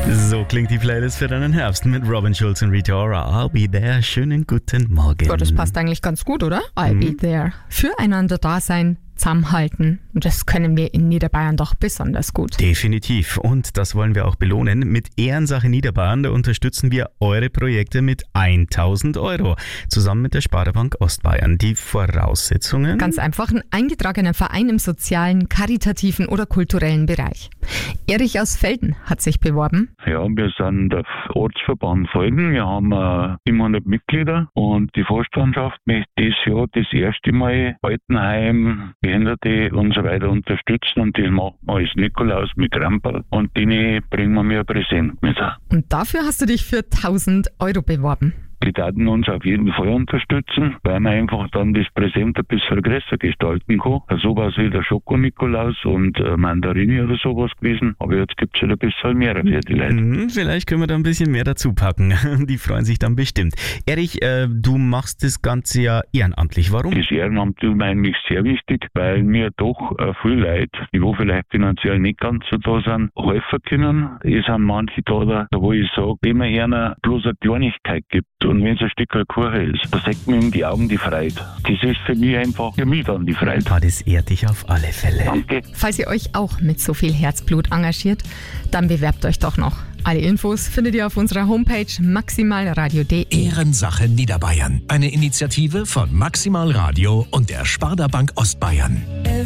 So klingt die Playlist für deinen Herbst mit Robin Schulz und Rita Ora. I'll be there. Schönen guten Morgen. Ja, das passt eigentlich ganz gut, oder? I'll be there. Füreinander da sein, zusammenhalten. Und das können wir in Niederbayern doch besonders gut. Definitiv. Und das wollen wir auch belohnen. Mit Ehrensache Niederbayern, da unterstützen wir eure Projekte mit 1.000 Euro. Zusammen mit der Sparda-Bank Ostbayern. Die Voraussetzungen? Ganz einfach ein eingetragener Verein im sozialen, karitativen oder kulturellen Bereich. Erich aus Velden hat sich beworben. Ja, wir sind der Ortsverband Velden. Wir haben 700 Mitglieder und die Vorstandschaft möchte dieses Jahr das erste Mal Altenheim, Behinderte und so weiter unterstützen und das machen wir als Nikolaus mit Kramperl und denen bringen wir ein Präsent mit. Und dafür hast du dich für 1.000 Euro beworben. Die werden uns auf jeden Fall unterstützen, weil man einfach dann das Präsent ein bisschen größer gestalten kann. Sowas wie der Schoko-Nikolaus und Mandarine oder sowas gewesen. Aber jetzt gibt es halt ein bisschen mehr für die Leute. Vielleicht können wir da ein bisschen mehr dazu packen. Die freuen sich dann bestimmt. Erich, du machst das Ganze ja ehrenamtlich. Warum? Das Ehrenamt ist mir eigentlich sehr wichtig, weil mir doch viele Leute, die wo vielleicht finanziell nicht ganz so da sind, helfen können. Es sind manche da, wo ich sage, wenn man einer bloß eine Kleinigkeit gibt, und wenn es ein Stück Kuchen ist, da sagt man in die Augen die Freude. Das ist für mich einfach für mich dann die Freude. Das ehrt dich auf alle Fälle. Danke. Falls ihr euch auch mit so viel Herzblut engagiert, dann bewerbt euch doch noch. Alle Infos findet ihr auf unserer Homepage maximalradio.de. Ehrensache Niederbayern. Eine Initiative von Maximal Radio und der Sparda-Bank Ostbayern.